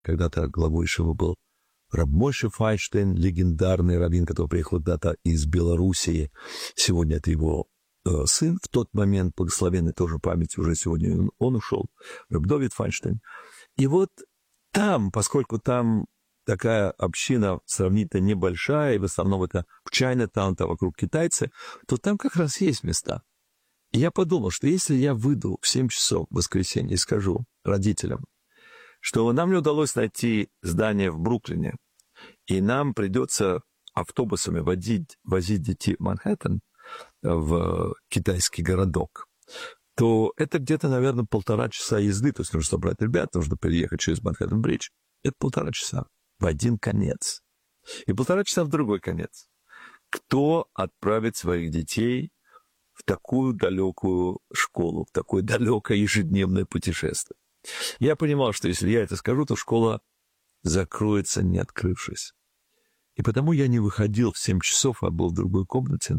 когда-то главой Ешивы был Рав Мойше Файнштейн, легендарный раввин, который приехал когда-то из Белоруссии. Сегодня это его сын. В тот момент, благословенный тоже память, уже сегодня он ушел, Рав Довид Файнштейн. И вот там, поскольку там такая община сравнительно небольшая, и в основном это в Чайнатаун, там вокруг китайцы, то там как раз есть места. И я подумал, что если я выйду в 7 часов в воскресенье и скажу родителям, что нам не удалось найти здание в Бруклине, и нам придется автобусами возить детей в Манхэттен, в китайский городок, то это где-то, наверное, 1,5 часа езды. То есть нужно собрать ребят, нужно переехать через Манхэттен-бридж. Это 1,5 часа в один конец. И 1,5 часа в другой конец. Кто отправит своих детей в такую далекую школу, в такое далекое ежедневное путешествие? Я понимал, что если я это скажу, то школа закроется, не открывшись. И потому я не выходил в 7 часов, а был в другой комнате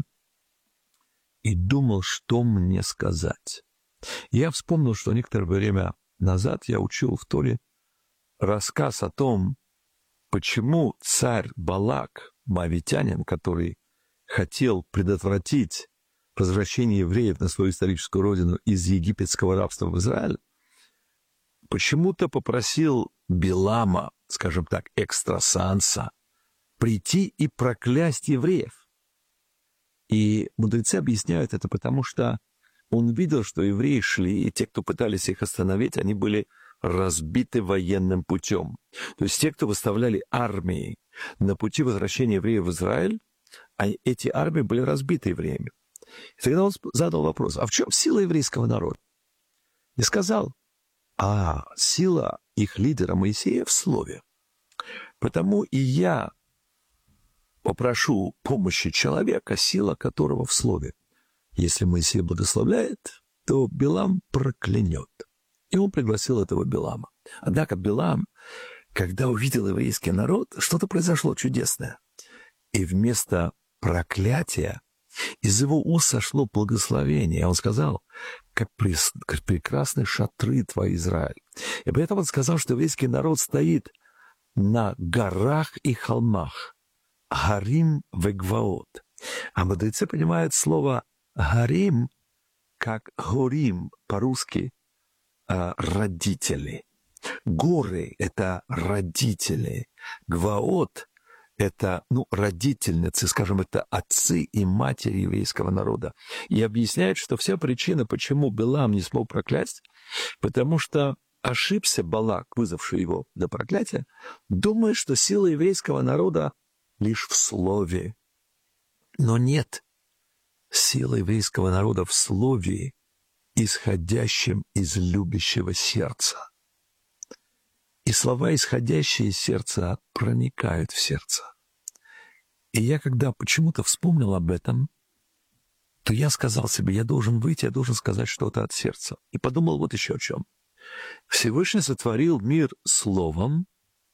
и думал, что мне сказать. Я вспомнил, что некоторое время назад я учил в Торе рассказ о том, почему царь Балак, моавитянин, который хотел предотвратить возвращение евреев на свою историческую родину из египетского рабства в Израиль, почему-то попросил Билама, скажем так, экстрасенса, прийти и проклясть евреев. И мудрецы объясняют это потому, что он видел, что евреи шли, и те, кто пытались их остановить, они были разбиты военным путем. То есть те, кто выставляли армии на пути возвращения евреев в Израиль, эти армии были разбиты евреями. И тогда он задал вопрос, а в чем сила еврейского народа? И сказал, сила их лидера Моисея в слове. Потому и я попрошу помощи человека, сила которого в слове. Если Моисей благословляет, то Билам проклянет. И он пригласил этого Билама. Однако Билам, когда увидел еврейский народ, что-то произошло чудесное. И вместо проклятия из его уст сошло благословение. Он сказал, как прекрасны шатры твои, Израиль. И поэтому он сказал, что еврейский народ стоит на горах и холмах. Гарим вегваот. А мудрецы понимают слово гарим как горим по-русски родители. Горы — это родители. Гваот — это, родительницы, скажем, это отцы и матери еврейского народа. И объясняет, что вся причина, почему Билам не смог проклясть, потому что ошибся Балак, вызвавший его до проклятия, думая, что сила еврейского народа лишь в слове. Но нет. Сила еврейского народа в слове, исходящем из любящего сердца. И слова, исходящие из сердца, проникают в сердце. И я, когда почему-то вспомнил об этом, то я сказал себе, я должен выйти, я должен сказать что-то от сердца. И подумал вот еще о чем. Всевышний сотворил мир словом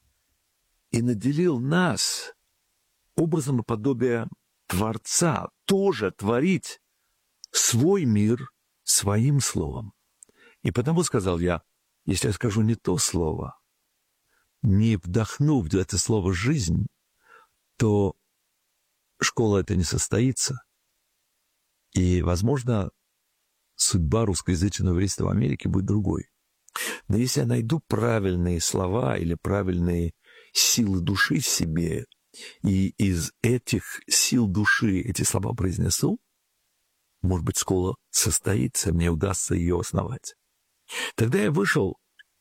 и наделил нас образом и подобием Творца тоже творить свой мир своим словом. И потому сказал я, если я скажу не то слово, не вдохнув в это слово жизнь, то школа это не состоится. И, возможно, судьба русскоязычного еврейства в Америке будет другой. Но если я найду правильные слова или правильные силы души в себе, и из этих сил души эти слова произнесу, может быть, школа состоится, мне удастся ее основать. Тогда я вышел,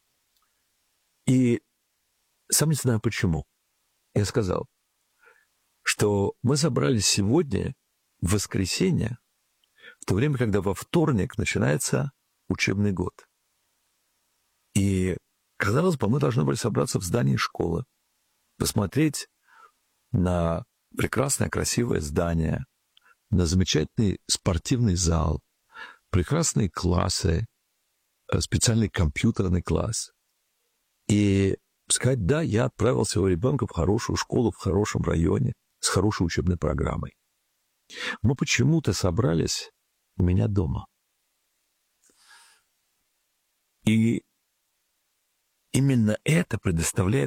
и сам не знаю почему. Я сказал, что мы собрались сегодня, в воскресенье, в то время, когда во вторник начинается учебный год. И, казалось бы, мы должны были собраться в здании школы, посмотреть на прекрасное, красивое здание, на замечательный спортивный зал, прекрасные классы, специальный компьютерный класс. И сказать, да, я отправил своего ребенка в хорошую школу, в хорошем районе, с хорошей учебной программой. Мы почему-то собрались у меня дома. И Именно это предоставляет